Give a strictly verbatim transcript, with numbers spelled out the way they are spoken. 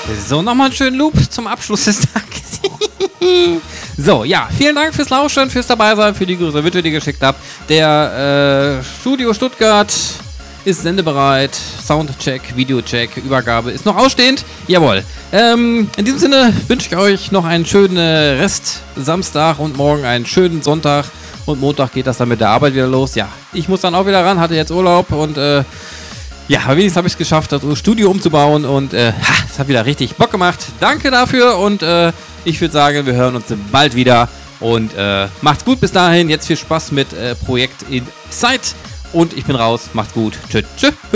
So, nochmal einen schönen Loop zum Abschluss des Tages. So, ja, vielen Dank fürs Lauschen, fürs Dabeisein, für die größere Wünsche, die ihr geschickt habt. Der äh, Studio Stuttgart ist sendebereit. Soundcheck, Videocheck, Übergabe ist noch ausstehend. Jawohl. Ähm, in diesem Sinne wünsche ich euch noch einen schönen Rest Samstag und morgen einen schönen Sonntag. Und Montag geht das dann mit der Arbeit wieder los. Ja, ich muss dann auch wieder ran, hatte jetzt Urlaub und äh, ja, aber wenigstens habe ich es geschafft, das Studio umzubauen und äh, es hat wieder richtig Bock gemacht. Danke dafür und äh, ich würde sagen, wir hören uns bald wieder und äh, macht's gut bis dahin. Jetzt viel Spaß mit äh, Projekt Insight und ich bin raus. Macht's gut. Tschüss. Tschüss.